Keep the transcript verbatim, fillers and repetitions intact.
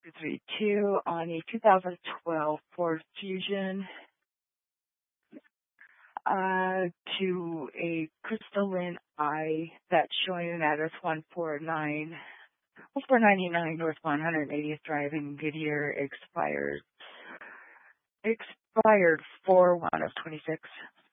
three two on a two thousand twelve Ford Fusion uh, to a crystalline eye that's showing an address one forty-nine, four ninety-nine North one hundred eightieth Drive in Goodyear, expired, expired four one of twenty-six.